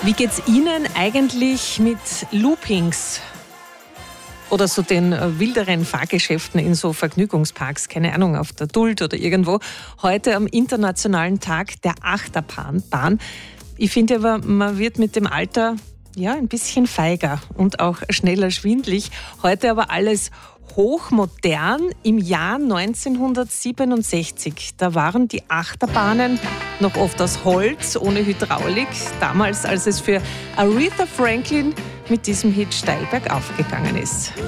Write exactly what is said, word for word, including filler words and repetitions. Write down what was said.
Wie geht's Ihnen eigentlich mit Loopings oder so den äh, wilderen Fahrgeschäften in so Vergnügungsparks, keine Ahnung, auf der Duld oder irgendwo? Heute am Internationalen Tag der Achterbahn. Ich finde aber, man wird mit dem Alter ja ein bisschen feiger und auch schneller schwindlig. Heute aber alles hochmodern. Im Jahr neunzehnhundertsiebenundsechzig, da waren die Achterbahnen noch oft aus Holz, ohne Hydraulik. Damals, als es für Aretha Franklin mit diesem Hit steil bergauf gegangen ist.